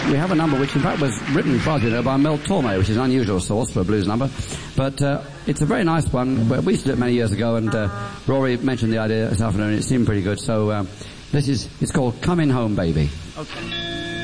we have a number which in fact was written, as far as we know, by Mel Torme, which is an unusual source for a blues number. But it's a very nice one. We used to do it many years ago, and Rory mentioned the idea this afternoon. It seemed pretty good. So it's called Coming Home, Baby. Okay.